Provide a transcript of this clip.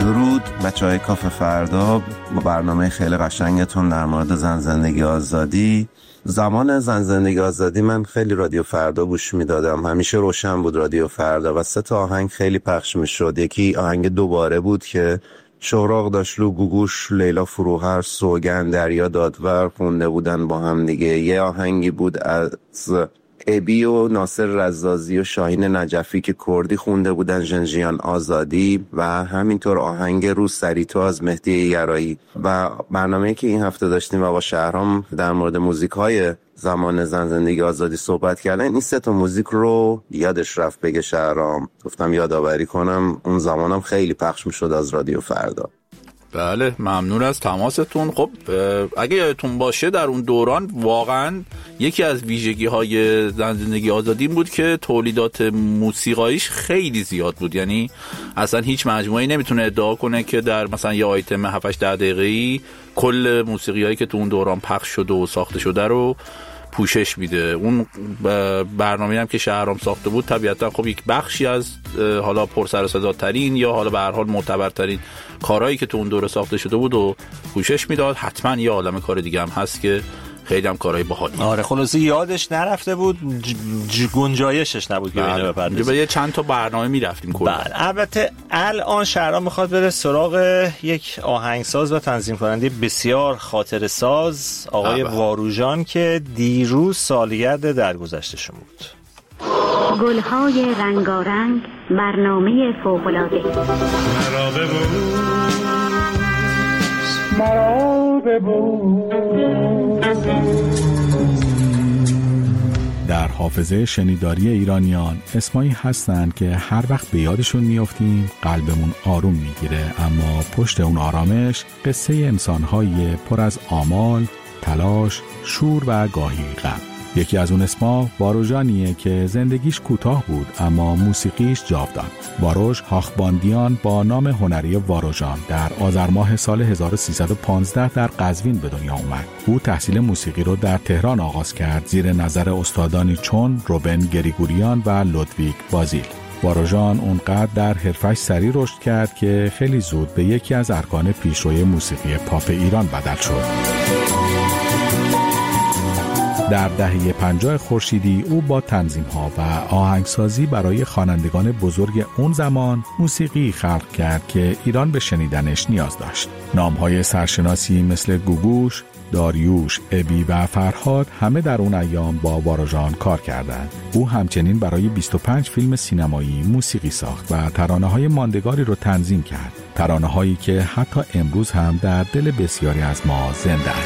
درود بچهای کافه فردا، با برنامه خیلی قشنگتون در مورد زن زندگی آزادی. زمان زن زندگی آزادی من خیلی رادیو فردا گوش میدادم، همیشه روشن بود رادیو فردا و 3 آهنگ خیلی پخش میشد. یکی آهنگ دوباره بود که شوراق داشلو، گوگوش، لیلا فروهر، سوگند، دریا دادور خونده بودن با هم دیگه. یه آهنگی بود از ابی و ناصر رزازی و شاهین نجفی که کردی خونده بودن، ژنژیان آزادی، و همینطور آهنگ رو سریتو از مهدی یرایی. و برنامه‌ای که این هفته داشتیم و با شهرام در مورد موزیک‌های زمان زن زندگی آزادی صحبت کردن، این 3 موزیک رو یادش رفت بگه شهرام، گفتم یادآوری کنم. اون زمانم خیلی پخش می‌شد از رادیو فردا. بله، ممنون از تماستون. خب اگه یادتون باشه در اون دوران واقعا یکی از ویژگی‌های زن زندگی آزادی بود که تولیدات موسیقاییش خیلی زیاد بود. یعنی اصلا هیچ مجموعه‌ای نمیتونه ادعا کنه که در مثلا یه آیتم 7-8 دقیقه‌ای کل موسیقیایی که تو اون دوران پخش شده و ساخته شده رو پوشش میده. اون برنامه‌ای هم که شهرام ساخته بود طبیعتا خب یک بخشی از حالا پر سر و صدا ترین یا حالا به هر حال معتبرترین کارهایی که تو اون دوره ساخته شده بود و پوشش میداد. حتما یه عالمه کار دیگه هم هست که خیلی هم کارهای باحالی. آره، خلاصه یادش نرفته بود، گنجایشش نبود که اینو بپردازیم. یه چند تا برنامه میرفتیم کلا. بله، البته الان شهرام میخواد بره سراغ یک آهنگساز و تنظیم کننده بسیار خاطره ساز، آقای واروژان، که دیروز سالگرد درگذشتشون بود. گلهای رنگارنگ، برنامه فوق‌العاده. مرا ببوس. در حافظه شنیداری ایرانیان اسمایی هستن که هر وقت به یادشون میافتیم قلبمون آروم میگیره، اما پشت اون آرامش قصه انسان‌های پر از آمال، تلاش، شور و گاهی غم. یکی از اون اسما واروژانیه که زندگیش کوتاه بود اما موسیقیش جاودان. واروژ هاخباندیان با نام هنری واروژان در آذر ماه سال 1315 در قزوین به دنیا اومد. او تحصیل موسیقی رو در تهران آغاز کرد زیر نظر استادانی چون روبن گریگوریان و لودویگ بازیل. واروژان اونقدر در حرفش سریع رشد کرد که خیلی زود به یکی از ارکان پیشروی موسیقی پاپ ایران بدل شد. در دهه 50 خورشیدی او با تنظیم‌ها و آهنگسازی برای خوانندگان بزرگ اون زمان موسیقی خلق کرد که ایران به شنیدنش نیاز داشت. نام‌های سرشناسی مثل گوگوش، داریوش، ابی و فرهاد همه در اون ایام با واروژان کار کردند. او همچنین برای 25 فیلم سینمایی موسیقی ساخت و ترانه‌های ماندگاری رو تنظیم کرد. ترانه‌هایی که حتی امروز هم در دل بسیاری از ما زنده است.